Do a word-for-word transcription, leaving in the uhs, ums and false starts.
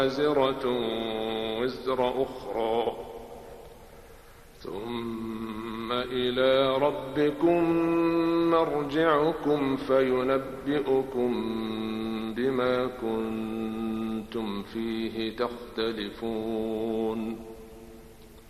وازرة وزر أخرى ثم إلى ربكم مرجعكم فينبئكم بما كنتم فيه تختلفون